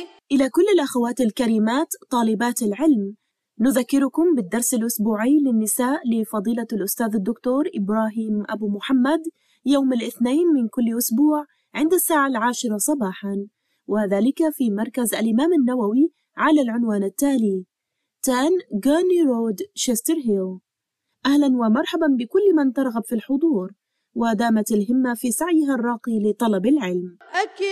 إلى كل الأخوات الكريمات طالبات العلم، نذكركم بالدرس الأسبوعي للنساء لفضيلة الأستاذ الدكتور إبراهيم أبو محمد يوم الاثنين من كل أسبوع عند الساعة 10 صباحا، وذلك في مركز الإمام النووي على العنوان التالي 10 غورني رود شستر هيل. أهلا ومرحبا بكل من ترغب في الحضور ودامت الهمة في سعيها الراقي لطلب العلم.